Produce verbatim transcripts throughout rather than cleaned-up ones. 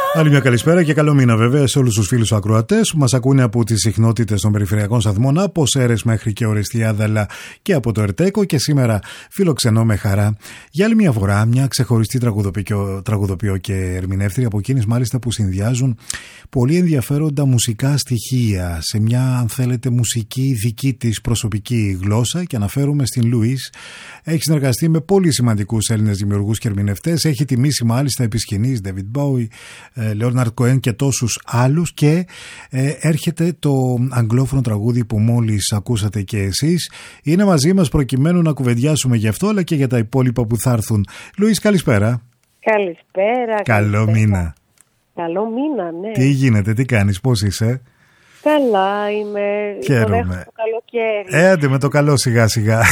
Άλλη μια καλησπέρα και καλό μήνα βέβαια σε όλους τους φίλους ακροατές που μας ακούνε από τις συχνότητες των περιφερειακών σταθμών, από Σέρρες μέχρι και Ορεστιάδα, αλλά και από το Ερτέκο. Και σήμερα φιλοξενώ με χαρά για άλλη μια φορά μια ξεχωριστή τραγουδοποιό, τραγουδοποιό και ερμηνεύτρια, από εκείνες μάλιστα που συνδυάζουν πολύ ενδιαφέροντα μουσικά στοιχεία σε μια, αν θέλετε, μουσική δική της προσωπική γλώσσα. Και αναφέρομαι στην Λουίς. Έχει συνεργαστεί με πολύ σημαντικούς Έλληνες δημιουργούς και ερμηνευτές. Έχει τιμήσει μάλιστα επί σκηνής David Bowie, Leonard Cohen και τόσους άλλους. Και ε, έρχεται το αγγλόφωνο τραγούδι που μόλις ακούσατε και εσείς. Είναι μαζί μας προκειμένου να κουβεντιάσουμε γι' αυτό, αλλά και για τα υπόλοιπα που θα έρθουν. Λουίς, καλησπέρα. Καλησπέρα. Καλό καλησπέρα. Μήνα. Καλό μήνα, ναι. Τι γίνεται, τι κάνεις, πώς είσαι? Καλά είμαι. Χαίρομαι. Το καλοκαίρι. Έντε με το καλό σιγά σιγά.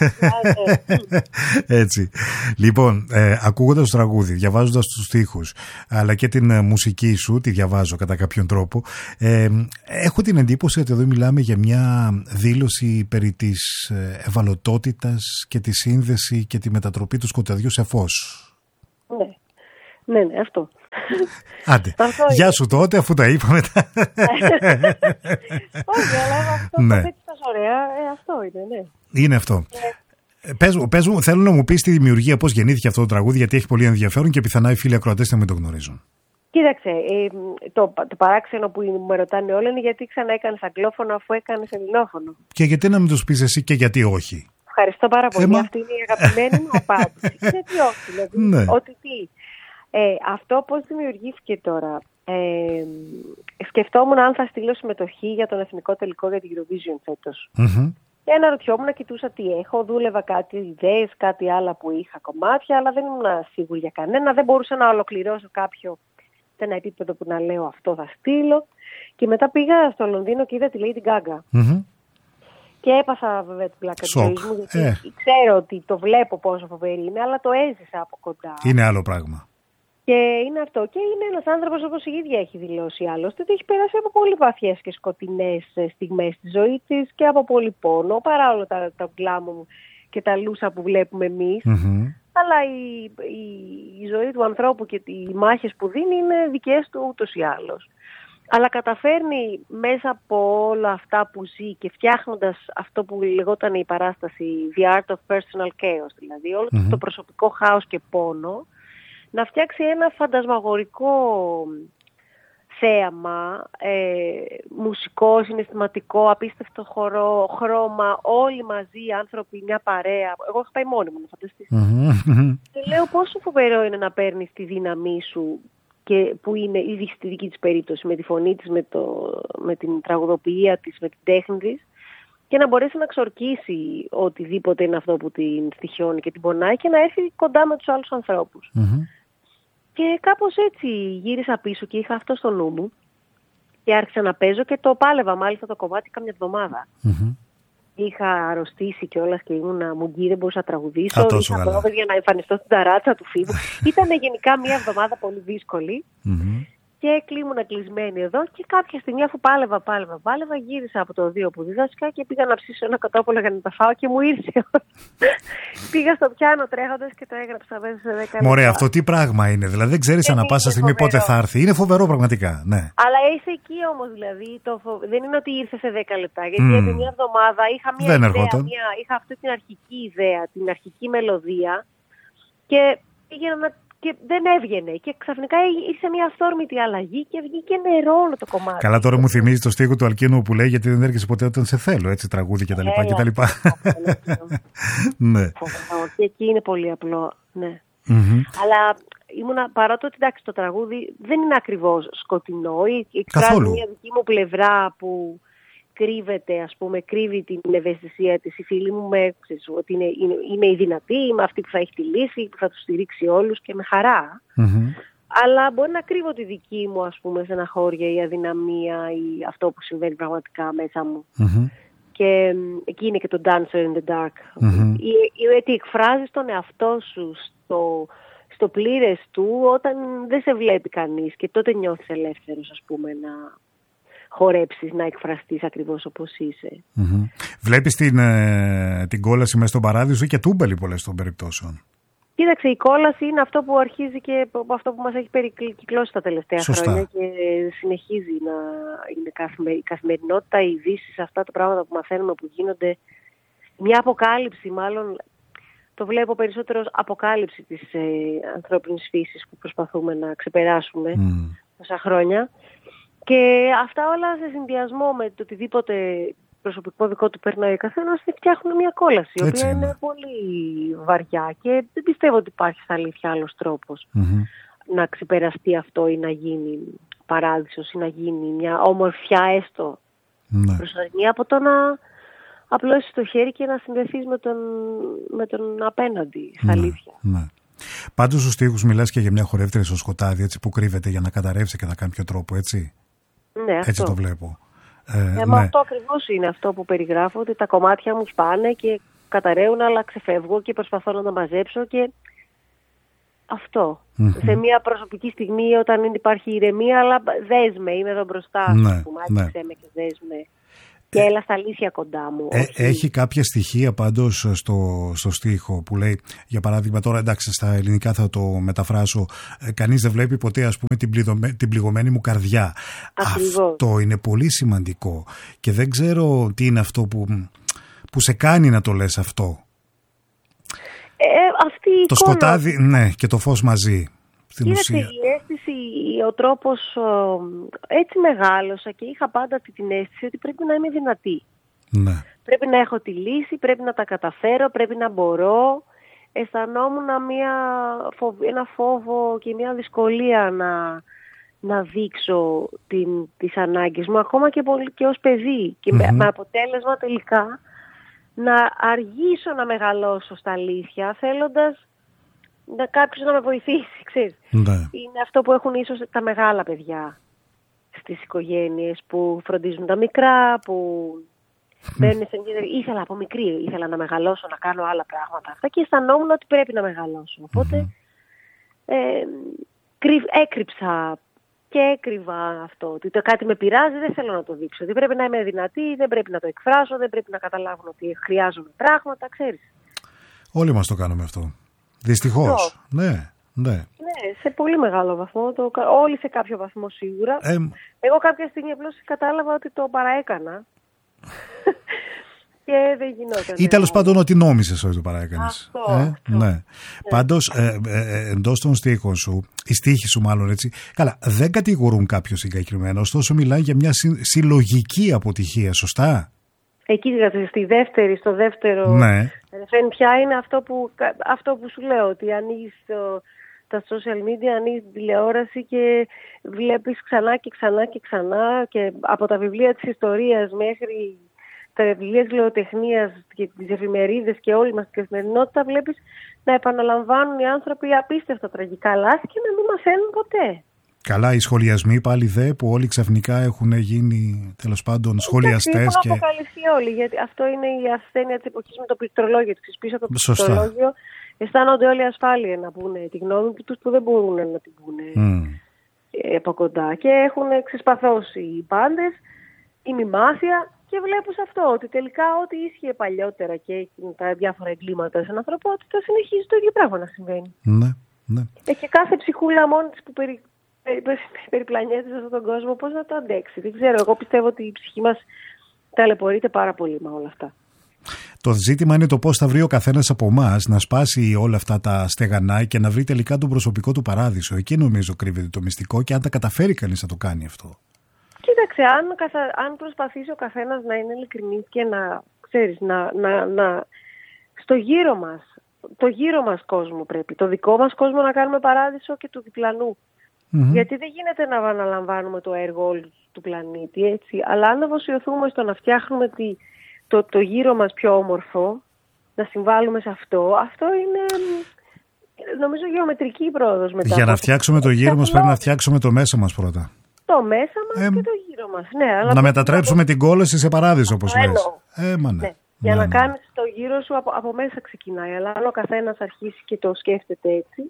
Έτσι. Λοιπόν, ε, ακούγοντας το τραγούδι, διαβάζοντας τους στίχους, αλλά και την ε, μουσική σου, τη διαβάζω κατά κάποιον τρόπο, ε, έχω την εντύπωση ότι εδώ μιλάμε για μια δήλωση περί της ευαλωτότητας και τη σύνδεση και τη μετατροπή του σκοταδιού σε φως. Ναι, ναι, ναι, αυτό. Άντε, γεια σου τότε, αφού τα είπαμε. Όχι, αλλά αυτό ναι. το έτσι ωραία, ε, αυτό είναι, ναι. Είναι αυτό. Ναι. Πες, πες μου, θέλω να μου πεις τη δημιουργία, πώς γεννήθηκε αυτό το τραγούδι, γιατί έχει πολύ ενδιαφέρον και πιθανά οι φίλοι ακροατές να μην το γνωρίζουν. Κοίταξε, ε, το, το παράξενο που με ρωτάνε όλοι είναι γιατί ξανά έκανες αγγλόφωνο αφού έκανες ελληνόφωνο. Και γιατί να μην τους πεις εσύ και γιατί όχι? Ευχαριστώ πάρα πολύ. Έμα... Αυτή είναι η αγαπημένη μου απάντηση. Γιατί όχι, δηλαδή. Ναι. Ότι τι. Ε, αυτό πώς δημιουργήθηκε τώρα. Ε, σκεφτόμουν αν θα στείλω συμμετοχή για τον εθνικό τελικό για την Eurovision φέτος. Mm-hmm. Και αναρωτιόμουν, κοιτούσα τι έχω. Δούλευα κάτι ιδέες, κάτι άλλα που είχα κομμάτια, αλλά δεν ήμουν σίγουρη για κανένα. Δεν μπορούσα να ολοκληρώσω κάποιο σε ένα επίπεδο που να λέω αυτό θα στείλω. Και μετά πήγα στο Λονδίνο και είδα τη Lady Gaga. Mm-hmm. Και έπαθα βέβαια την πλάκα της ζωής μου, γιατί ε. ξέρω ότι το βλέπω πόσο φοβερή είναι, αλλά το έζησα από κοντά. Είναι άλλο πράγμα. Και είναι αυτό. Και είναι ένας άνθρωπος, όπως η ίδια έχει δηλώσει άλλωστε, ότι έχει περάσει από πολύ βαθιές και σκοτεινές στιγμές στη ζωή της και από πολύ πόνο, παρά όλα τα, τα γκλάμου και τα λούσα που βλέπουμε εμείς. Mm-hmm. Αλλά η, η, η ζωή του ανθρώπου και οι μάχες που δίνει είναι δικές του ούτως ή άλλως. Αλλά καταφέρνει μέσα από όλα αυτά που ζει και φτιάχνοντας αυτό που λεγόταν η παράσταση The Art of Personal Chaos, δηλαδή όλο mm-hmm. το προσωπικό χάος και πόνο, να φτιάξει ένα φαντασμαγορικό θέαμα, ε, μουσικό, συναισθηματικό, απίστευτο χορό, χρώμα, όλοι μαζί οι άνθρωποι, μια παρέα. Εγώ έχω πάει μόνη μου, να φανταστείς. Mm-hmm. Και λέω πόσο φοβερό είναι να παίρνεις τη δύναμή σου, και που είναι ήδη στη δική της περίπτωση, με τη φωνή της, με, το, με την τραγουδοποιία της, με την τέχνη της, και να μπορέσει να ξορκίσει οτιδήποτε είναι αυτό που την στοιχιώνει και την πονάει και να έρθει κοντά με τους άλλους ανθρώπους. Mm-hmm. Και κάπως έτσι γύρισα πίσω και είχα αυτό στο νου μου και άρχισα να παίζω και το πάλευα μάλιστα το κομμάτι κάμια εβδομάδα. Mm-hmm. Είχα αρρωστήσει κιόλας και ήμουν μουγγί, δεν μπορούσα να τραγουδήσω. Α, είχα πρόβλημα για να εμφανιστώ στην ταράτσα του φίλου. Ήταν γενικά μια εβδομάδα πολύ δύσκολη. Mm-hmm. Και ήμουν κλεισμένη εδώ και κάποια στιγμή αφού πάλευα, πάλευα, πάλευα, γύρισα από το δύο που δίδασκα και πήγα να ψήσω ένα κοτόπουλο για να τα φάω και μου ήρθε. Πήγα στο πιάνο τρέχοντας και το έγραψα μέσα σε δέκα λεπτά. Μωρέ, αυτό τι πράγμα είναι, δηλαδή δεν ξέρεις ανά πάσα στιγμή φοβερό. Πότε θα έρθει. Είναι φοβερό πραγματικά, ναι. Αλλά είσαι εκεί όμως, δηλαδή, το φο... δεν είναι ότι ήρθε σε δέκα λεπτά, γιατί mm. επί μια εβδομάδα είχα μια δεν ιδέα, μια... είχα αυτή την αρχική ιδέα, την αρχική μελωδία και πήγαινα να και δεν έβγαινε. Και ξαφνικά ήρθε μια αυθόρμητη αλλαγή και βγήκε νερό όλο το κομμάτι. Καλά, τώρα μου θυμίζει το στίχο του Αλκίνου που λέει γιατί δεν έρχεσαι ποτέ όταν σε θέλω. Έτσι, τραγούδι κτλ. Ναι. Και εκεί είναι πολύ απλό. Ναι. Mm-hmm. Αλλά ήμουνα, παρότι ότι εντάξει, το τραγούδι δεν είναι ακριβώς σκοτεινό. Εκφράζει μια δική μου πλευρά που κρύβεται, ας πούμε, κρύβει την ευαισθησία της. Η φίλη μου με ξέρεις, ότι είναι, είναι, είμαι η δυνατή, είμαι αυτή που θα έχει τη λύση, που θα τους στηρίξει όλους και με χαρά. Mm-hmm. Αλλά μπορεί να κρύβω τη δική μου, ας πούμε, στεναχώρια ή αδυναμία ή αυτό που συμβαίνει πραγματικά μέσα μου. Mm-hmm. Και εκεί είναι και το Dancer in the Dark. Mm-hmm. Γιατί εκφράζεις τον εαυτό σου στο, στο πλήρες του όταν δεν σε βλέπει κανείς και τότε νιώθεις ελεύθερος, ας πούμε, να χορέψεις, να εκφραστείς ακριβώς όπως είσαι. Mm-hmm. Βλέπεις την, ε, την κόλαση μέσα στον παράδεισο και τούμπελη πολλές των περιπτώσεων. Κοίταξε, η κόλαση είναι αυτό που αρχίζει και αυτό που μας έχει περικυκλώσει τα τελευταία Σωστά. χρόνια και συνεχίζει να είναι καθημε... η καθημερινότητα, οι ειδήσεις, αυτά τα πράγματα που μαθαίνουμε που γίνονται. Μια αποκάλυψη, μάλλον το βλέπω περισσότερο ως αποκάλυψη της ε, ανθρώπινης φύσης που προσπαθούμε να ξεπεράσουμε mm. τόσα χρόνια. Και αυτά όλα σε συνδυασμό με το οτιδήποτε προσωπικό δικό του περνάει ο καθένας, φτιάχνουν μια κόλαση, η οποία είναι. είναι πολύ βαριά και δεν πιστεύω ότι υπάρχει στα αλήθεια άλλος τρόπος mm-hmm. να ξεπεραστεί αυτό ή να γίνει παράδεισος ή να γίνει μια ομορφιά έστω mm-hmm. προσωρινή από το να απλώσεις το χέρι και να συνδεθείς με τον, με τον απέναντι στα mm-hmm. αλήθεια. Mm-hmm. Πάντως στους στίχους μιλάς και για μια χορεύτρια στο σκοτάδι, έτσι, που κρύβεται για να καταρρεύσει και να κάνει ποιο τρόπο, έτσι. Ναι, αυτό. Έτσι το βλέπω. Ε, ε, ναι. Αυτό ακριβώς είναι αυτό που περιγράφω, ότι τα κομμάτια μου σπάνε και καταραίουν, αλλά ξεφεύγω και προσπαθώ να τα μαζέψω και αυτό. Mm-hmm. Σε μια προσωπική στιγμή όταν υπάρχει ηρεμία, αλλά δέσμε, είμαι εδώ μπροστά, ναι, που μάθησέ με και δέσμε. Και έλα στα αλήθεια κοντά μου. Ε, έχει κάποια στοιχεία πάντως στο, στο στίχο που λέει, για παράδειγμα, τώρα εντάξει στα ελληνικά θα το μεταφράσω, ε, κανείς δεν βλέπει ποτέ, ας πούμε, την, πληγωμέ, την πληγωμένη μου καρδιά. Ακριβώς. Αυτό είναι πολύ σημαντικό και δεν ξέρω τι είναι αυτό που, που σε κάνει να το λες αυτό. Ε, αυτή η το εικόνα... σκοτάδι, ναι, και το φως μαζί. Κοίταξε, η αίσθηση, ο τρόπος, έτσι μεγάλωσα και είχα πάντα την αίσθηση ότι πρέπει να είμαι δυνατή. Ναι. Πρέπει να έχω τη λύση, πρέπει να τα καταφέρω, πρέπει να μπορώ. Αισθανόμουν μια φοβ, ένα φόβο και μια δυσκολία να, να δείξω την, τις ανάγκες μου, ακόμα και, πολύ, και ως παιδί. Και mm-hmm. με, με αποτέλεσμα τελικά να αργήσω να μεγαλώσω στα αλήθεια, θέλοντας να κάποιος να με βοηθήσει, ξέρεις. Ναι. Είναι αυτό που έχουν ίσως τα μεγάλα παιδιά στις οικογένειες που φροντίζουν τα μικρά, που μπαίνουν σε μια... Ήθελα από μικρή, ήθελα να μεγαλώσω, να κάνω άλλα πράγματα αυτά και αισθανόμουν ότι πρέπει να μεγαλώσω. Οπότε mm-hmm. ε, κρυ... έκρυψα και έκρυβα αυτό, ότι το κάτι με πειράζει, δεν θέλω να το δείξω. Ότι πρέπει να είμαι δυνατή, δεν πρέπει να το εκφράσω, δεν πρέπει να καταλάβουν ότι χρειάζομαι πράγματα, ξέρεις. Όλοι μας το κάνουμε αυτό. Δυστυχώς. Ναι, ναι. Ναι, σε πολύ μεγάλο βαθμό. Το, όλοι σε κάποιο βαθμό σίγουρα. Ε, Εγώ κάποια στιγμή απλώς κατάλαβα ότι το παραέκανα. Και δεν γινόταν. Ή τέλος πάντων ότι νόμισες ότι το παραέκανες. Αυτό. Ε, αυτό. Ναι. ναι. Πάντως, ε, ε, εντός των στίχων σου, οι στίχοι σου μάλλον έτσι, καλά, δεν κατηγορούν κάποιο συγκεκριμένο, ωστόσο μιλάει για μια συλλογική αποτυχία, σωστά. Εκεί στη δεύτερη, στο δεύτερο ναι. ρεφρέν πια είναι αυτό που, αυτό που σου λέω, ότι ανοίγεις το, τα social media, ανοίγεις την τηλεόραση και βλέπεις ξανά και ξανά και ξανά και από τα βιβλία της ιστορίας μέχρι τα βιβλία της λογοτεχνίας και τις εφημερίδες και όλη μας την καθημερινότητα βλέπεις να επαναλαμβάνουν οι άνθρωποι απίστευτα τραγικά λάθη και να μην μαθαίνουν ποτέ. Καλά, οι σχολιασμοί πάλι δε που όλοι ξαφνικά έχουν γίνει τέλος πάντων σχολιαστές. Έχουν και... αποκαλυφθεί όλοι, γιατί αυτό είναι η ασθένεια της εποχής με το πληκτρολόγιο. Πίσω από το πληκτρολόγιο αισθάνονται όλοι ασφάλεια να πούνε τη γνώμη τους που δεν μπορούν να την πούνε mm. από κοντά. Και έχουν ξεσπαθώσει οι πάντες, η μημάθεια και βλέπεις αυτό, ότι τελικά ό,τι ίσχυε παλιότερα και τα διάφορα εγκλήματα στην ανθρωπότητα συνεχίζει το ίδιο πράγμα να συμβαίνει. Ναι, ναι. Ε, και κάθε ψυχούλα μόνη της που περι... περιπλανιέται σε αυτόν τον κόσμο, πώς να το αντέξει. Δεν ξέρω, εγώ πιστεύω ότι η ψυχή μας ταλαιπωρείται πάρα πολύ με όλα αυτά. Το ζήτημα είναι το πώς θα βρει ο καθένας από εμάς να σπάσει όλα αυτά τα στεγανά και να βρει τελικά τον προσωπικό του παράδεισο. Εκεί νομίζω κρύβεται το μυστικό και αν τα καταφέρει κανείς να το κάνει αυτό. Κοίταξε, αν, αν προσπαθήσει ο καθένας να είναι ειλικρινής και να, ξέρεις, να, να, να, στο γύρο μας, το γύρο μας κόσμο πρέπει, το δικό μας κόσμο να κάνουμε παράδεισο και του διπλανού. Mm-hmm. Γιατί δεν γίνεται να αναλαμβάνουμε το έργο όλου του πλανήτη, έτσι. Αλλά αν αφοσιωθούμε στο να φτιάχνουμε τη, το, το γύρο μας πιο όμορφο, να συμβάλλουμε σε αυτό, αυτό είναι νομίζω γεωμετρική πρόοδος μετά. Για να φτιάξουμε το γύρο μας πρέπει να φτιάξουμε το μέσα μας πρώτα. Το μέσα μας ε, και το γύρο μας. Ναι, αλλά να μετατρέψουμε να... την κόλαση σε παράδεισο, όπως λες. Ε, μα ναι. Ναι. Για ναι, να ναι. κάνεις το γύρο σου από, από μέσα ξεκινάει. Αλλά αν ο καθένας αρχίσει και το σκέφτεται έτσι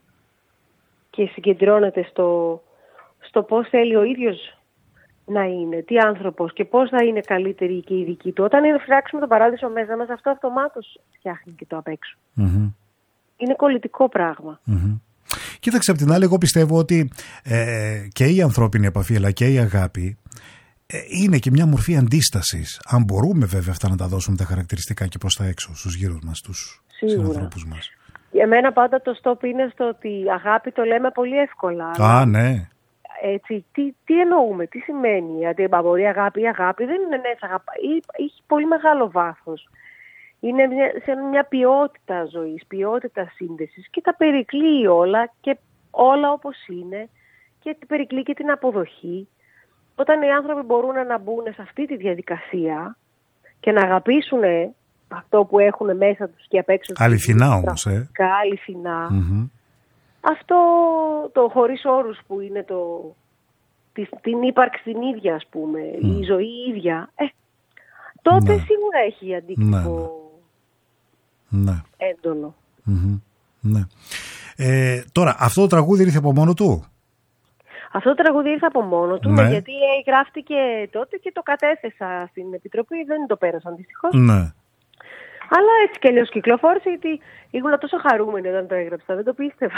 και συγκεντρώνεται στο, στο πώς θέλει ο ίδιος να είναι, τι άνθρωπος και πώς θα είναι καλύτερη και η δική του. Όταν είναι φτιάξουμε το παράδεισο μέσα μας, αυτό αυτομάτως φτιάχνει και το απ' έξω. Mm-hmm. Είναι κολλητικό πράγμα. Mm-hmm. Κοίταξε, απ' την άλλη, εγώ πιστεύω ότι ε, και η ανθρώπινη επαφή αλλά και η αγάπη ε, είναι και μια μορφή αντίστασης. Αν μπορούμε βέβαια αυτά να τα δώσουμε τα χαρακτηριστικά και προς τα έξω στους γύρους μας, στους συνανθρώπους μας. Εμένα πάντα το stop είναι στο ότι αγάπη το λέμε πολύ εύκολα. Α, ναι. Έτσι, τι, τι εννοούμε, τι σημαίνει, γιατί μπορεί αγάπη ή αγάπη δεν είναι ναι, αγαπάει, έχει πολύ μεγάλο βάθος. Είναι μια, σε μια ποιότητα ζωής, ποιότητα σύνδεσης και τα περικλείει όλα και όλα όπως είναι και περικλείει και την αποδοχή. Όταν οι άνθρωποι μπορούν να μπουν σε αυτή τη διαδικασία και να αγαπήσουν αυτό που έχουν μέσα τους και απ' έξω τους. Αληθινά όμως, ε. Αληθινά. Mm-hmm. Αυτό το χωρίς όρους που είναι το, τη, την ύπαρξη την ίδια, ας πούμε, mm. η ζωή ίδια, ε, τότε ναι. σίγουρα έχει αντίκτυπο ναι. Ναι. έντονο. Mm-hmm. Ναι. Ε, τώρα, αυτό το τραγούδι ήρθε από μόνο του? Αυτό το τραγούδι ήρθε από μόνο του, ναι. γιατί γράφτηκε τότε και το κατέθεσα στην Επιτροπή, δεν το πέρασαν δυστυχώς. Ναι. Αλλά έτσι κι αλλιώς κυκλοφόρησε, γιατί ήμουν τόσο χαρούμενη όταν το έγραψα, δεν το πίστευα.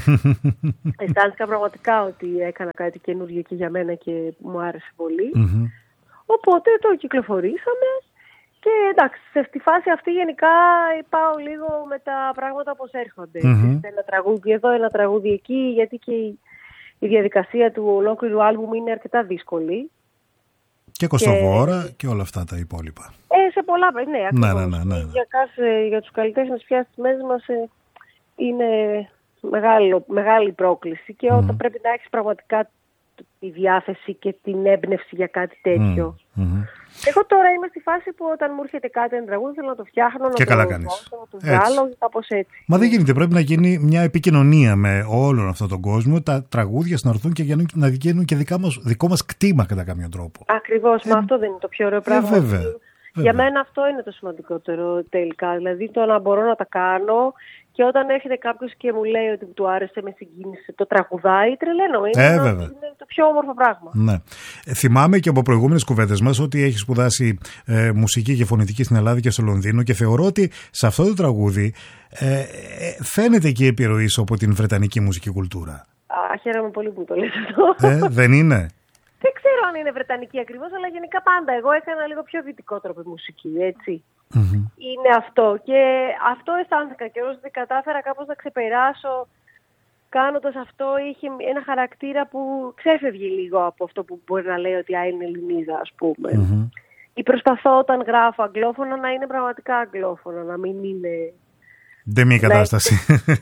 Αισθάνθηκα πραγματικά ότι έκανα κάτι καινούργιο και για μένα και μου άρεσε πολύ. Mm-hmm. Οπότε το κυκλοφορήσαμε και εντάξει, στη φάση αυτή γενικά πάω λίγο με τα πράγματα όπως έρχονται. Mm-hmm. Ένα τραγούδι εδώ, ένα τραγούδι εκεί, γιατί και η, η διαδικασία του ολόκληρου άλμπουμ είναι αρκετά δύσκολη. Και κοστοβόρα και... και όλα αυτά τα υπόλοιπα. Ε, σε πολλά, ναι, ακριβώς. Ναι, ναι, ναι, ναι. Για, κάθε, για τους καλλιτέχνες πια στις μέρες μας ε, είναι μεγάλο, μεγάλη πρόκληση και mm. όταν πρέπει να έχεις πραγματικά τη διάθεση και την έμπνευση για κάτι τέτοιο. Mm. Mm-hmm. Εγώ τώρα είμαι στη φάση που όταν μου έρχεται κάτι ένα τραγούδι θέλω να το φτιάχνω, να και το, καλά δώσω, να το βγάλω, κάπως έτσι. Μα δεν γίνεται, πρέπει να γίνει μια επικοινωνία με όλον αυτόν τον κόσμο, τα τραγούδια να έρθουν και να γίνουν και δικά μας, δικό μας κτήμα κατά κάποιο τρόπο. Ακριβώς, ε, μα αυτό δεν είναι το πιο ωραίο πράγμα. Ε, βέβαια. Για μένα αυτό είναι το σημαντικότερο τελικά, δηλαδή το να μπορώ να τα κάνω και όταν έρχεται κάποιος και μου λέει ότι του άρεσε, με συγκίνησε, το τραγουδάει, τρελαίνω, είναι, ε, το, είναι το πιο όμορφο πράγμα. Ναι. Ε, θυμάμαι και από προηγούμενες κουβέντες μας ότι έχει σπουδάσει ε, μουσική και φωνητική στην Ελλάδα και στο Λονδίνο και θεωρώ ότι σε αυτό το τραγούδι ε, ε, φαίνεται και η επιρροή σου από την βρετανική μουσική κουλτούρα. Α, χαίρομαι πολύ που το λες αυτό. Ε, δεν είναι? Δεν ξέρω αν είναι βρετανική ακριβώς, αλλά γενικά πάντα. Εγώ έκανα λίγο πιο δυτικό τρόπο μουσική, έτσι. Mm-hmm. Είναι αυτό. Και αυτό αισθάνθηκα και όσο δεν κατάφερα κάπως να ξεπεράσω, κάνοντας αυτό, είχε ένα χαρακτήρα που ξέφευγε λίγο από αυτό που μπορεί να λέει ότι α, είναι Ελληνίδα, ας πούμε. Mm-hmm. Ή προσπαθώ όταν γράφω αγγλόφωνα να είναι πραγματικά αγγλόφωνα, να μην είναι... Δεν μια κατάσταση.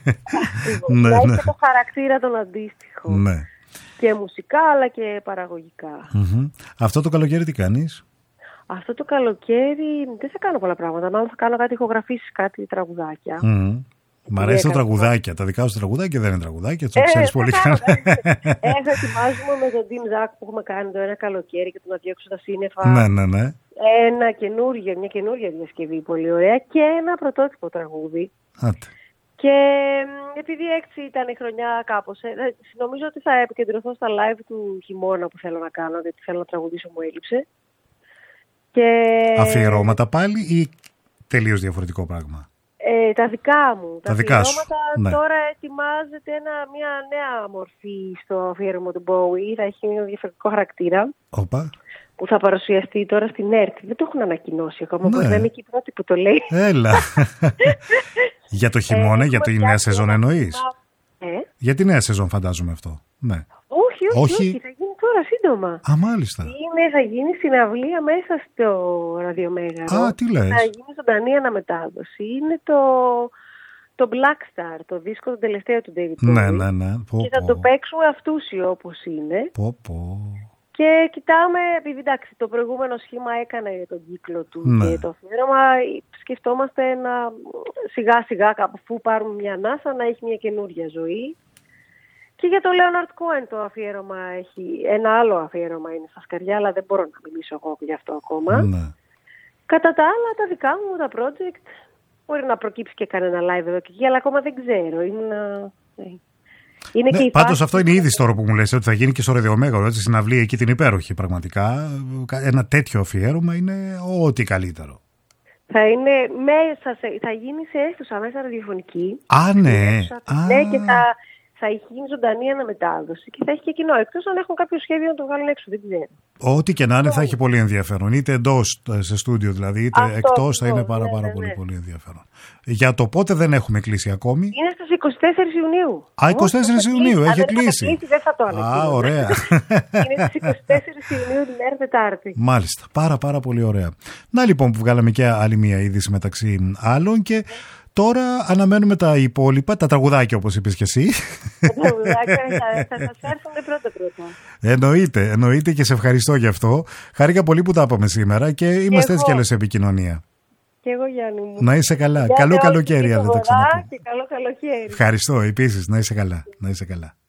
Να έχει το χαρακτήρα τον αντίστοιχο. Ναι. Και μουσικά αλλά και παραγωγικά. Mm-hmm. Αυτό το καλοκαίρι τι κάνεις? Αυτό το καλοκαίρι δεν θα κάνω πολλά πράγματα. Μάλλον θα κάνω κάτι ηχογραφήσεις, κάτι τραγουδάκια. Mm. Μ' αρέσει τα τραγουδάκια. Τα δικά σου τραγουδάκια δεν είναι τραγουδάκια, το ξέρεις πολύ καλά. Έχω ετοιμάζουμε με τον Team Zack που έχουμε κάνει το ένα καλοκαίρι και τον αδιώξω τα σύννεφα. Ναι, ναι, ναι. Ένα καινούργιο, μια καινούργια διασκευή πολύ ωραία και ένα πρωτότυπο τραγούδι. Άτε. Και επειδή έτσι ήταν η χρονιά κάπως, ε, νομίζω ότι θα επικεντρωθώ στα live του χειμώνα που θέλω να κάνω, γιατί θέλω να τραγουδήσω, μου έλειψε. Και... Αφιερώματα πάλι ή τελείως διαφορετικό πράγμα? Ε, τα δικά μου. Τα, τα δικά σου. Ναι. Τώρα ετοιμάζεται ένα, μια νέα μορφή στο αφιέρωμα του Bowie. Θα έχει ένα διαφορετικό χαρακτήρα. Οπα. Που θα παρουσιαστεί τώρα στην ΕΡΤ. Δεν το έχουν ανακοινώσει ακόμα. Ναι. Μπορεί να είναι και η πρώτη που το λέει. Έλα. Για το χειμώνα, ε, για τη νέα σεζόν εννοείς? Ε? Για τη νέα σεζόν φαντάζομαι αυτό. Ναι. Όχι, όχι, όχι, όχι. Θα γίνει τώρα σύντομα. Α, μάλιστα. Είναι, θα γίνει συναυλία μέσα στο ραδιομέγαρο. Α, τι λες? Θα γίνει ζωντανή αναμετάδοση. Είναι το, το Black Star, το δίσκο το τελευταίο του David Bowie. Ναι, ναι, ναι. Πω, και θα πω. το παίξουμε αυτούσιο όπως είναι. Πω, πω. Και κοιτάμε, επειδή εντάξει, το προηγούμενο σχήμα έκανε τον κύκλο του, ναι, και το αφιέρωμα, σκεφτόμαστε να σιγά σιγά αφού πάρουμε μια ανάσα να έχει μια καινούργια ζωή. Και για το Leonard Cohen το αφιέρωμα έχει, ένα άλλο αφιέρωμα είναι στα σκαριά, αλλά δεν μπορώ να μιλήσω εγώ γι' αυτό ακόμα. Ναι. Κατά τα άλλα, τα δικά μου, τα project, μπορεί να προκύψει και κανένα live εδώ και εκεί, αλλά ακόμα δεν ξέρω. Είναι... Είναι ναι, και πάντως αυτό είναι ήδη τώρα που μου λες, ότι θα γίνει και στο ραδιομέγαρο, έτσι, συναυλία εκεί την υπέροχη πραγματικά. Ένα τέτοιο αφιέρωμα είναι ό,τι καλύτερο. Θα είναι μέσα, σε, θα γίνει σε αίθουσα μέσα ραδιοφωνική. Α, ναι. Α. Ναι, και θα, θα έχει γίνει ζωντανή αναμετάδοση και θα έχει και κοινό. Εκτός αν έχουν κάποιο σχέδιο να το βγάλουν έξω, δεν ξέρω. Ό,τι και να είναι θα έχει πολύ ενδιαφέρον. Είτε εντός σε στούντιο δηλαδή, είτε αυτό, εκτός αυτό, θα είναι πάρα, ναι, πάρα ναι, πολύ, ναι. πολύ ενδιαφέρον. Για το πότε δεν έχουμε κλείσει ακόμη. Είναι στις είκοσι τέσσερις Ιουνίου. Α, είκοσι τέσσερις Ιουνίου, έχει κλείσει. Αν δεν θα το ανακοίνω. Α, ωραία. Είναι στις είκοσι τέσσερις Ιουνίου την μέρα Τετάρτη. Μάλιστα, πάρα πάρα πολύ ωραία. Να λοιπόν που βγάλαμε και άλλη μία είδηση μεταξύ άλλων και τώρα αναμένουμε τα υπόλοιπα, τα τραγουδάκια όπως είπες και εσύ. Τα τραγουδάκια θα, θα σας έρθουν πρώτα πρώτα. Εννοείται, εννοείται και σε ευχαριστώ γι' αυτό. Χάρηκα πολύ που τα είπαμε σήμερα και είμαστε έτσι κι αλλιώς σε επικοινωνία. Και εγώ Γιάννη μου. Να είσαι καλά. Για καλό καλοκαίρι αν δεν τα ξαναπώ. Και καλό καλοκαίρι. Ευχαριστώ επίσης. Να είσαι καλά. Να είσαι καλά.